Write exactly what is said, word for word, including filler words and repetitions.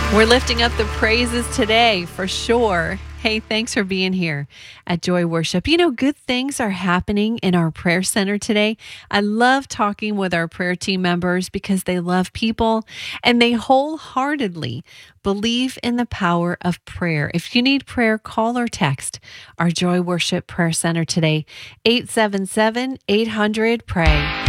We're lifting up the praises today for sure. Hey, thanks for being here at Joy Worship. You know, good things are happening in our prayer center today. I love talking with our prayer team members because they love people and they wholeheartedly believe in the power of prayer. If you need prayer, call or text our Joy Worship Prayer Center today, eight seven seven, eight hundred, pray.